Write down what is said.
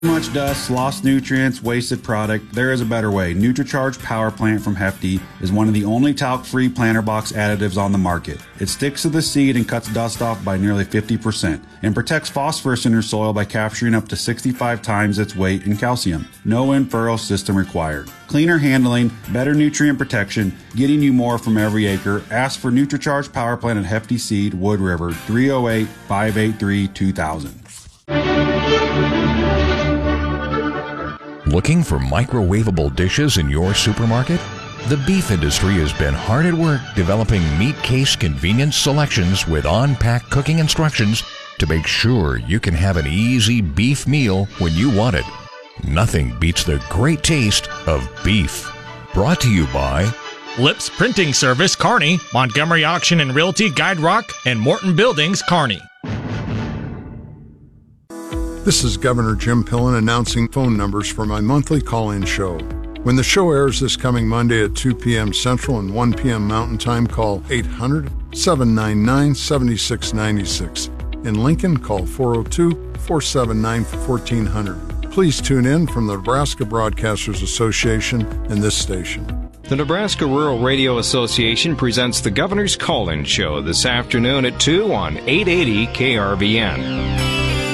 Much dust, lost nutrients, wasted product. There is a better way. NutriCharge Power Plant from Hefty is one of the only talc-free planter box additives on the market. It sticks to the seed and cuts dust off by nearly 50% and protects phosphorus in your soil by capturing up to 65 times its weight in calcium. No in-furrow system required. Cleaner handling, better nutrient protection, getting you more from every acre. Ask for NutriCharge Power Plant at Hefty Seed, Wood River, 308-583-2000. Looking for microwavable dishes in your supermarket? The beef industry has been hard at work developing meat case convenience selections with on-pack cooking instructions to make sure you can have an easy beef meal when you want it. Nothing beats the great taste of beef. Brought to you by Lips Printing Service, Kearney, Montgomery Auction and Realty, Guide Rock, and Morton Buildings, Kearney. This is Governor Jim Pillen announcing phone numbers for my monthly call-in show. When the show airs this coming Monday at 2 p.m. Central and 1 p.m. Mountain Time, call 800-799-7696. In Lincoln, call 402-479-1400. Please tune in from the Nebraska Broadcasters Association and this station. The Nebraska Rural Radio Association presents the Governor's Call-In Show this afternoon at 2 on 880 KRVN.